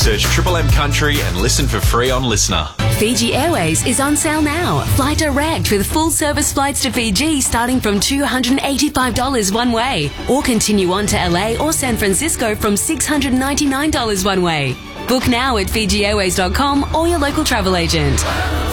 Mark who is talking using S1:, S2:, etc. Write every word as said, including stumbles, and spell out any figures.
S1: Search Triple M Country and listen for free on Listener.
S2: Fiji Airways is on sale now. Fly direct with full service flights to Fiji starting from two hundred eighty-five dollars one way, or continue on to L A or San Francisco from six hundred ninety-nine dollars one way. Book now at Fiji Airways dot com or your local travel agent.